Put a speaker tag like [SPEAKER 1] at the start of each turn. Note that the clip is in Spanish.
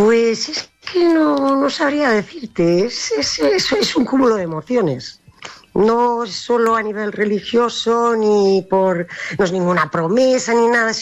[SPEAKER 1] Pues es que no sabría decirte, es un cúmulo de emociones. No solo a nivel religioso, no es ninguna promesa ni nada,